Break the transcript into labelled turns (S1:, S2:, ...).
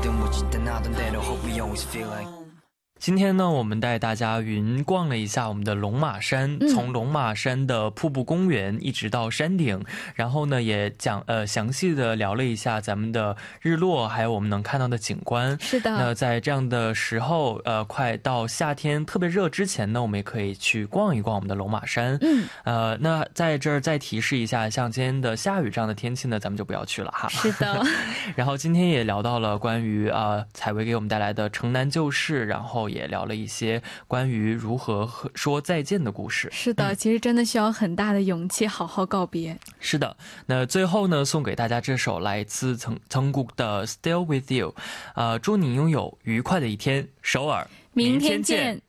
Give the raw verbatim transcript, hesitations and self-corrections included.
S1: 今天呢我们带大家云逛了一下我们的龙马山，从龙马山的瀑布公园一直到山顶，然后呢也讲呃详细的聊了一下咱们的日落还有我们能看到的景观。是的，那在这样的时候呃快到夏天特别热之前呢，我们也可以去逛一逛我们的龙马山。嗯，呃那在这儿再提示一下，像今天的下雨这样的天气呢咱们就不要去了哈。是的然后今天也聊到了关于呃采薇给我们带来的城南旧事，然后也聊了一些关于如何说再见的故事。是的，其实真的需要很大的勇气好好告别。是的，那最后呢送给大家这首来自曾谷的 Still With You， 呃祝你拥有愉快的一天，首尔明天见。